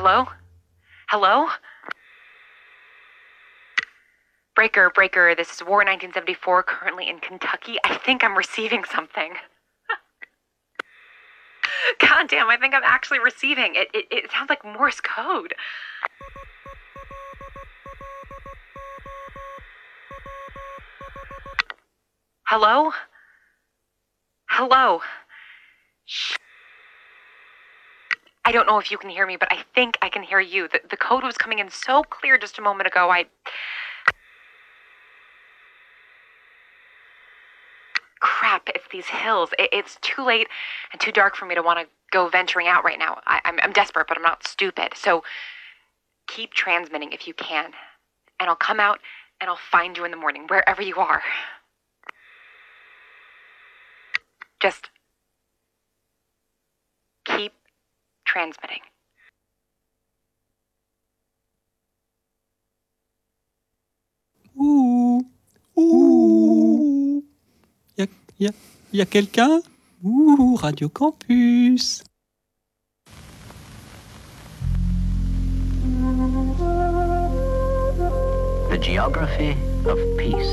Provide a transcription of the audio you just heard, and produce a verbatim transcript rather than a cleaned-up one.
Hello? Hello? Breaker, breaker, this is War nineteen seventy-four, currently in Kentucky. I think I'm receiving something. God damn, I think I'm actually receiving. It, it, it sounds like Morse code. Hello? Hello? Shh. I don't know if you can hear me, but I think I can hear you. The, the code was coming in so clear just a moment ago. I... Crap, it's these hills. It, it's too late and too dark for me to want to go venturing out right now. I, I'm, I'm desperate, but I'm not stupid. So keep transmitting if you can. And I'll come out and I'll find you in the morning, wherever you are. Just keep transmitting. Ouh, ouh, y a, y a, y a quelqu'un? Ouh, Radio Campus. The Geography of Peace.